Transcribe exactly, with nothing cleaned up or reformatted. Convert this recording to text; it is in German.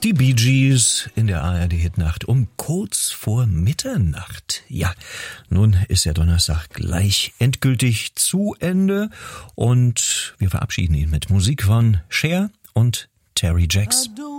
Die Bee Gees in der A R D-Hitnacht um kurz vor Mitternacht. Ja, nun ist der Donnerstag gleich endgültig zu Ende und wir verabschieden ihn mit Musik von Cher und Terry Jacks. I don't